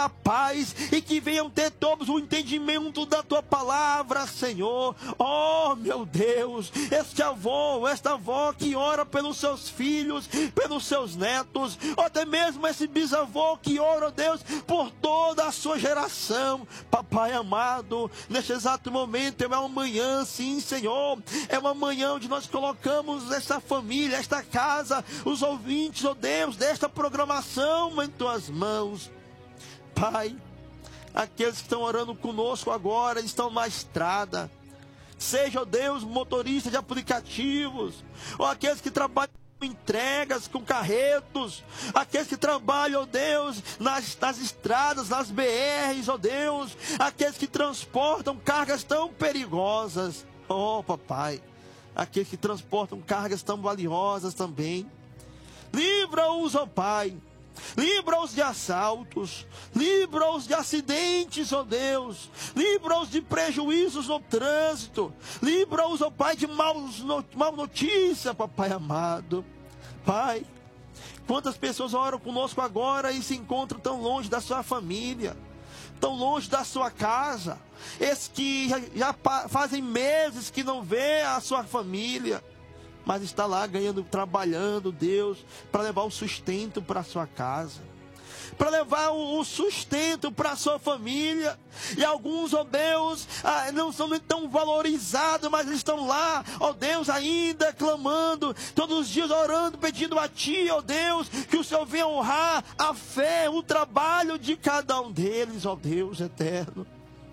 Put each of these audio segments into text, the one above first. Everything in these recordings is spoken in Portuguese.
a paz e que venham ter todos o entendimento da tua palavra, Senhor. Oh, meu Deus, este avô, esta avó que ora pelos seus filhos, pelos seus netos, ou até mesmo esse bisavô que ora, oh Deus, por toda a sua geração. Papai amado, neste exato momento é uma manhã, sim, Senhor, é uma manhã onde nós colocamos essa família, esta casa, os ouvintes, oh Deus, desta programação em tuas mãos. Pai, aqueles que estão orando conosco agora estão na estrada, seja, ó Deus, motorista de aplicativos, ou aqueles que trabalham com entregas, com carretos, aqueles que trabalham, ó Deus, nas estradas, nas BRs, ó Deus, aqueles que transportam cargas tão perigosas, oh papai, aqueles que transportam cargas tão valiosas também, livra-os, ó Pai. Livra-os de assaltos, livra-os de acidentes, ó Deus, livra-os de prejuízos no trânsito, livra-os, ó Pai, de mal notícia, papai amado. Pai, quantas pessoas oram conosco agora e se encontram tão longe da sua família, tão longe da sua casa, esses que já fazem meses que não vê a sua família, mas está lá ganhando, trabalhando, Deus, para levar o sustento para a sua casa, para levar o sustento para a sua família. E alguns, ó Deus, não são tão valorizados, mas eles estão lá, ó Deus, ainda clamando, todos os dias orando, pedindo a Ti, ó Deus, que o Senhor venha honrar a fé, o trabalho de cada um deles, ó Deus eterno.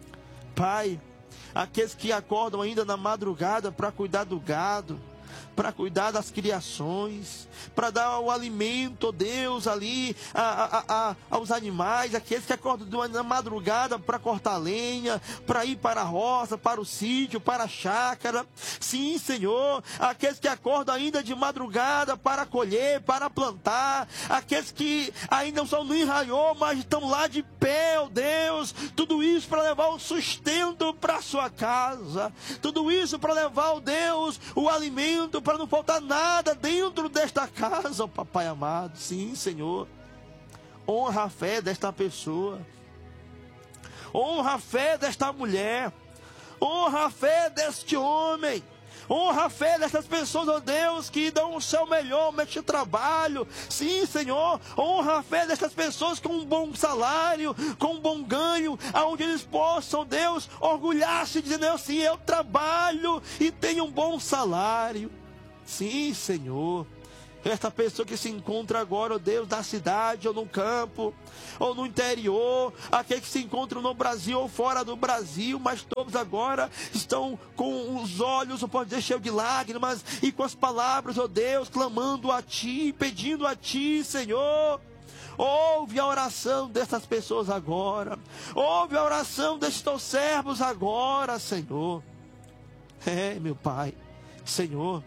Pai, aqueles que acordam ainda na madrugada para cuidar do gado, para cuidar das criações, para dar o alimento, ó Deus, ali aos animais, aqueles que acordam na madrugada para cortar lenha, para ir para a roça, para o sítio, para a chácara. Sim, Senhor, aqueles que acordam ainda de madrugada para colher, para plantar, aqueles que ainda não são nem raiou, mas estão lá de pé, ó Deus, tudo isso para levar o sustento para a sua casa, tudo isso para levar, ó Deus, o alimento, para não faltar nada dentro desta casa, ó papai amado. Sim, Senhor, honra a fé desta pessoa, honra a fé desta mulher, honra a fé deste homem, honra a fé dessas pessoas, ó Deus, que dão o seu melhor neste trabalho. Sim, Senhor, honra a fé dessas pessoas com um bom salário, com um bom ganho, aonde eles possam, Deus, orgulhar-se, dizendo assim: eu trabalho e tenho um bom salário. Sim, Senhor, esta pessoa que se encontra agora, ó Deus, na cidade ou no campo, ou no interior, aqueles que se encontram no Brasil ou fora do Brasil, mas todos agora estão com os olhos, ou pode dizer, cheios de lágrimas, e com as palavras, ó Deus, clamando a Ti, pedindo a Ti, Senhor. Ouve a oração dessas pessoas agora, ouve a oração destes teus servos agora, Senhor. Meu Pai, Senhor,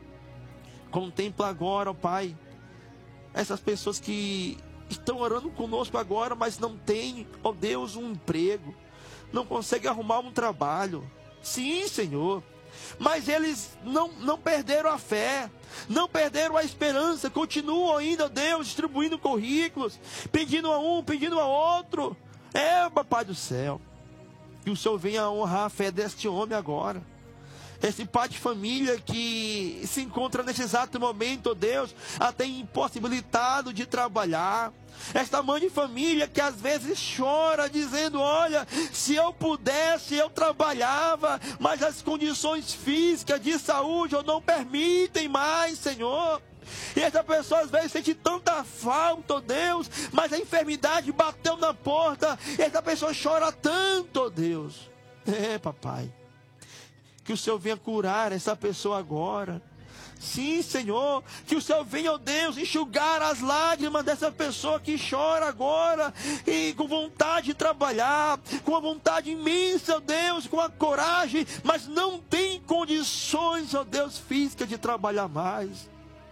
contempla agora, ó Pai, essas pessoas que estão orando conosco agora, mas não têm, ó Deus, um emprego, não conseguem arrumar um trabalho. Sim, Senhor, mas eles não perderam a fé, não perderam a esperança, continuam ainda, ó Deus, distribuindo currículos, pedindo a um, pedindo a outro. Papai do céu, que o Senhor venha honrar a fé deste homem agora. Esse pai de família que se encontra nesse exato momento, ó Deus, até impossibilitado de trabalhar. Esta mãe de família que às vezes chora, dizendo: olha, se eu pudesse, eu trabalhava, mas as condições físicas de saúde não permitem mais, Senhor. E essa pessoa às vezes sente tanta falta, ó Deus, mas a enfermidade bateu na porta, e essa pessoa chora tanto, ó Deus. Papai, que o Senhor venha curar essa pessoa agora. Sim, Senhor, que o Senhor venha, ó Deus, enxugar as lágrimas dessa pessoa que chora agora, e com vontade de trabalhar, com a vontade imensa, ó Deus, com a coragem, mas não tem condições, ó Deus, físicas de trabalhar mais.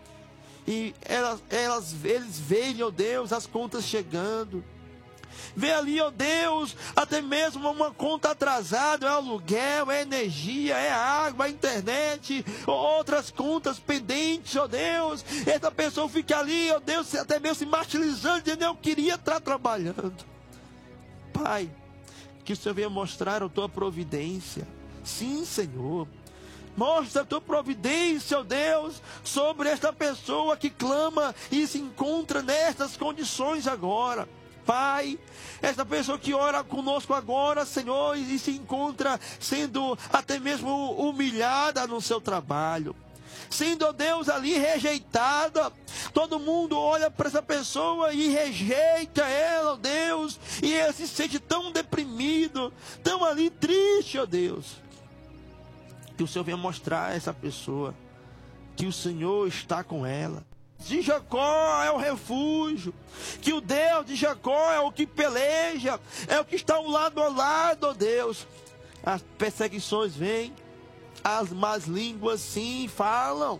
E eles veem, ó Deus, as contas chegando. Vê ali, ó Deus, até mesmo uma conta atrasada, é aluguel, é energia, é água, é internet, outras contas pendentes, ó Deus. Essa pessoa fica ali, ó Deus, até mesmo se martirizando, dizendo: eu queria estar trabalhando. Pai, que o Senhor venha mostrar a tua providência. Sim, Senhor. Mostra a tua providência, ó Deus, sobre esta pessoa que clama e se encontra nestas condições agora. Pai, esta pessoa que ora conosco agora, Senhor, e se encontra sendo até mesmo humilhada no seu trabalho, sendo, ó Deus, ali rejeitada. Todo mundo olha para essa pessoa e rejeita ela, ó Deus, e ela se sente tão deprimido, tão ali triste, ó Deus. Que o Senhor venha mostrar a essa pessoa que o Senhor está com ela. De Jacó é o refúgio, que o Deus de Jacó é o que peleja, é o que está ao lado, ó Deus. As perseguições vêm, as más línguas sim falam,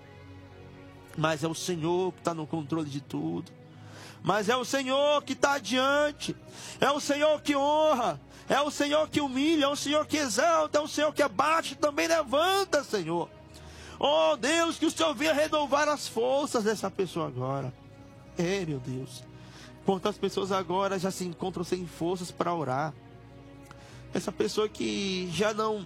mas é o Senhor que está no controle de tudo. Mas é o Senhor que está adiante, é o Senhor que honra, é o Senhor que humilha, é o Senhor que exalta, é o Senhor que abate, também levanta, Senhor. Oh Deus, que o Senhor venha renovar as forças dessa pessoa agora. Meu Deus, quantas pessoas agora já se encontram sem forças para orar. Essa pessoa que já não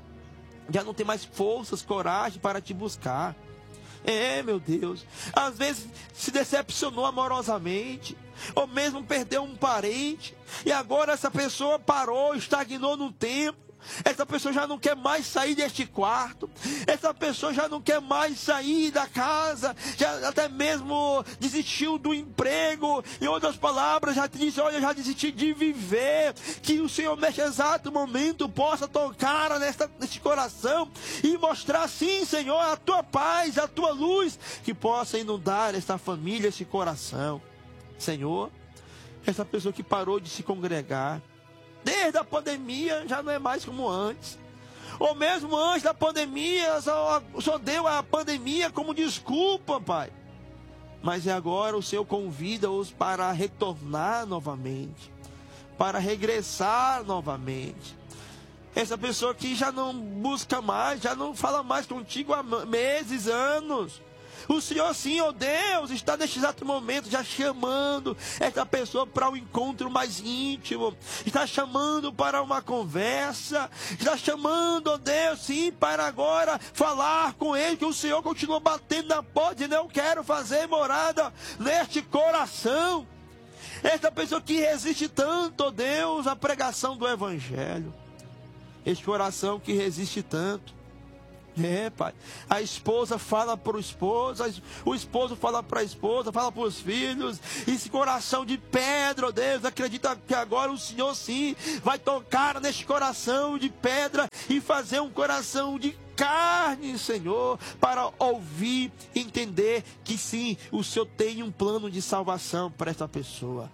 tem mais forças, coragem para te buscar. Meu Deus, às vezes se decepcionou amorosamente, ou mesmo perdeu um parente, e agora essa pessoa parou, estagnou no tempo. Essa pessoa já não quer mais sair deste quarto, essa pessoa já não quer mais sair da casa, já até mesmo desistiu do emprego. Em outras palavras, já disse: olha, já desisti de viver. Que o Senhor neste exato momento possa tocar neste coração e mostrar, sim, Senhor, a tua paz, a tua luz, que possa inundar esta família, esse coração. Senhor, essa pessoa que parou de se congregar desde a pandemia, já não é mais como antes. Ou mesmo antes da pandemia, só deu a pandemia como desculpa, Pai. Mas agora o Senhor convida-os para retornar novamente, para regressar novamente. Essa pessoa que já não busca mais, já não fala mais contigo há meses, anos. O Senhor, sim, ó Deus, está neste exato momento já chamando essa pessoa para um encontro mais íntimo, está chamando para uma conversa, está chamando, ó Deus, sim, para agora falar com Ele, que o Senhor continua batendo na porta e não quero fazer morada neste coração. Esta pessoa que resiste tanto, ó Deus, à pregação do Evangelho, este coração que resiste tanto. Pai, a esposa fala para o esposo fala para a esposa, fala para os filhos. Esse coração de pedra, ó Deus, acredita que agora o Senhor sim vai tocar neste coração de pedra e fazer um coração de carne, Senhor, para ouvir, entender que sim, o Senhor tem um plano de salvação para essa pessoa.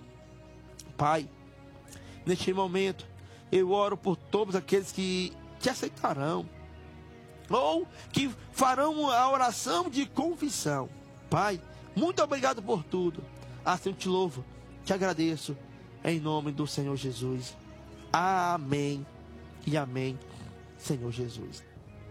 Pai, neste momento eu oro por todos aqueles que te aceitarão, ou que farão a oração de confissão. Pai, muito obrigado por tudo. Assim eu te louvo, te agradeço, em nome do Senhor Jesus. Amém e amém, Senhor Jesus.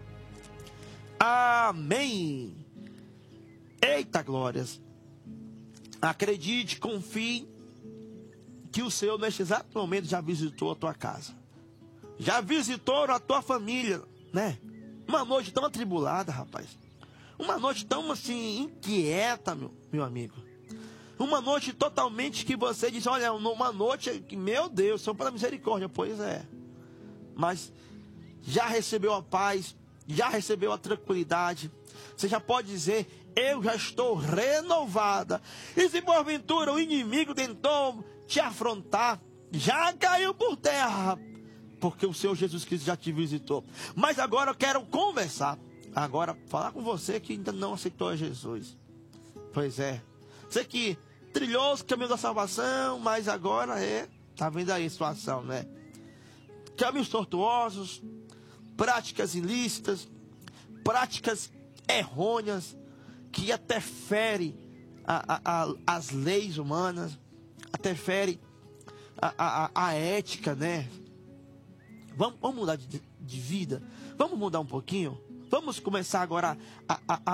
Amém. Eita glórias. Acredite, confie, que o Senhor neste exato momento já visitou a tua casa, já visitou a tua família, né? Uma noite tão atribulada, rapaz. Uma noite tão assim, inquieta, meu amigo. Uma noite totalmente que você diz: olha, uma noite que, meu Deus, Senhor, pela misericórdia. Pois é. Mas já recebeu a paz, já recebeu a tranquilidade. Você já pode dizer: eu já estou renovada. E se porventura o inimigo tentou te afrontar, já caiu por terra, porque o Senhor Jesus Cristo já te visitou. Mas agora eu quero conversar, agora falar com você que ainda não aceitou a Jesus. Pois é, você que trilhou os caminhos da salvação, mas agora tá vendo aí a situação, né? Caminhos tortuosos, práticas ilícitas, práticas errôneas, que até ferem as leis humanas, até ferem a ética, né? Vamos mudar de vida? Vamos mudar um pouquinho? Vamos começar agora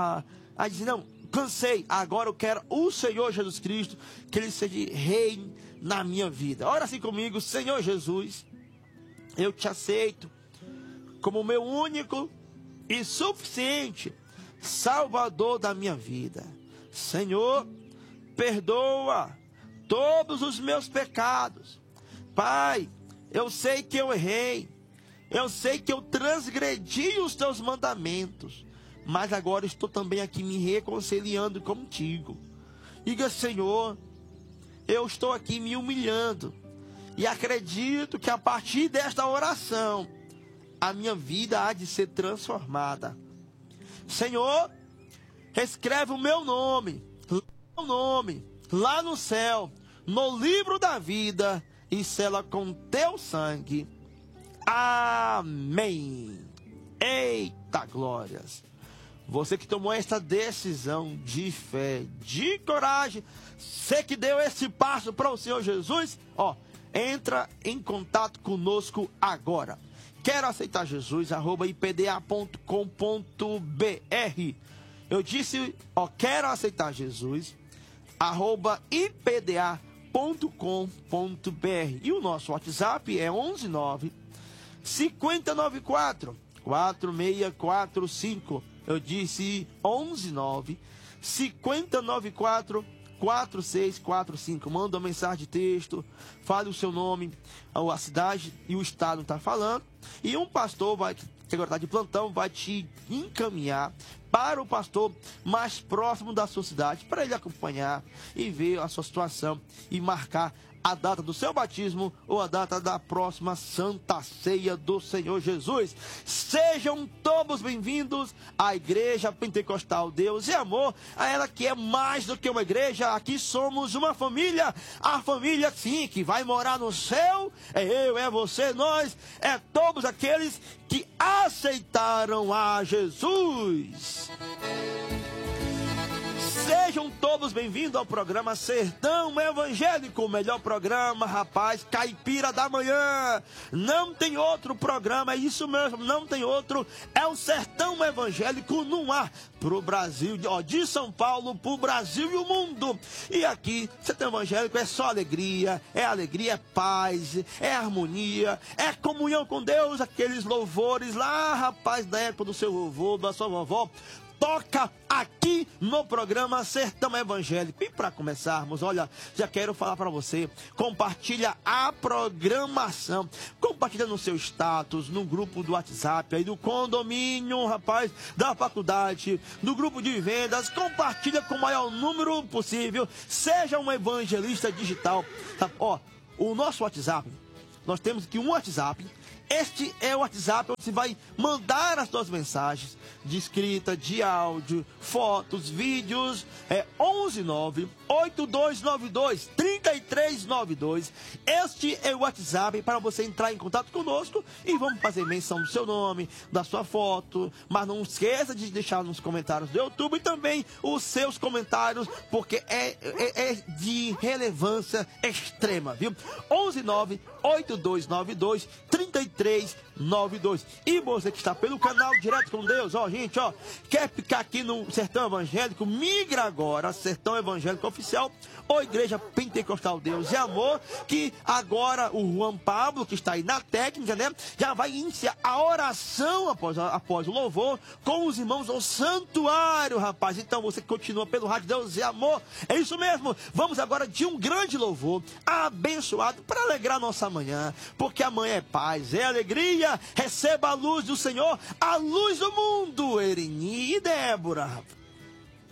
a dizer: não, cansei, agora eu quero o Senhor Jesus Cristo, que Ele seja rei na minha vida. Ora assim comigo: Senhor Jesus, eu te aceito como meu único e suficiente Salvador da minha vida. Senhor, perdoa todos os meus pecados. Pai, eu sei que eu errei. Eu sei que eu transgredi os teus mandamentos. Mas agora estou também aqui me reconciliando contigo. Diga: Senhor, eu estou aqui me humilhando. E acredito que a partir desta oração, a minha vida há de ser transformada. Senhor, escreve o meu nome lá no céu, no livro da vida, e sela com teu sangue. Amém. Eita glórias. Você que tomou essa decisão de fé, de coragem, você que deu esse passo para o Senhor Jesus, entra em contato conosco agora. Quero aceitar Jesus, @ipda.com.br. Eu disse, quero aceitar Jesus, @ipda.com.br. E o nosso WhatsApp é 119 5094 4645. Eu disse 119 5094 4645. Manda uma mensagem de texto, fale o seu nome, a cidade e o estado está falando. E um pastor que agora está de plantão, vai te encaminhar para o pastor mais próximo da sua cidade, para ele acompanhar e ver a sua situação e marcar a data do seu batismo ou a data da próxima Santa Ceia do Senhor Jesus. Sejam todos bem-vindos à Igreja Pentecostal Deus e Amor, a ela que é mais do que uma igreja. Aqui somos uma família, a família sim, que vai morar no céu. É eu, é você, nós, é todos aqueles que aceitaram a Jesus. Sejam todos bem-vindos ao programa Sertão Evangélico, o melhor programa, rapaz, caipira da manhã. Não tem outro programa, é isso mesmo, não tem outro. É o Sertão Evangélico no ar, pro Brasil, de São Paulo, pro Brasil e o mundo. E aqui, Sertão Evangélico é só alegria, é paz, é harmonia, é comunhão com Deus, aqueles louvores lá, rapaz, da época do seu vovô, da sua vovó. Toca aqui no programa Sertão Evangélico. E para começarmos, olha, já quero falar para você, compartilha a programação, compartilha no seu status, no grupo do WhatsApp, aí do condomínio, rapaz, da faculdade, no grupo de vendas, compartilha com o maior número possível, seja um evangelista digital. O nosso WhatsApp, nós temos aqui um WhatsApp. Este é o WhatsApp onde você vai mandar as suas mensagens de escrita, de áudio, fotos, vídeos. É 119-8292-3392. Este é o WhatsApp para você entrar em contato conosco e vamos fazer menção do seu nome, da sua foto. Mas não esqueça de deixar nos comentários do YouTube e também os seus comentários, porque é de relevância extrema, viu? 119-8292-3392. E você que está pelo canal Direto com Deus, gente, quer ficar aqui no Sertão Evangélico? Migra agora, Sertão Evangélico Oficial, ou Igreja Pentecostal Deus e Amor, que agora o Juan Pablo, que está aí na técnica, né, já vai iniciar a oração após o louvor com os irmãos ao santuário, rapaz. Então você continua pelo Rádio Deus e Amor, é isso mesmo. Vamos agora de um grande louvor abençoado para alegrar nossa manhã, porque amanhã é paz, é alegria. Receba a luz do Senhor, a luz do mundo. Ereni e Débora.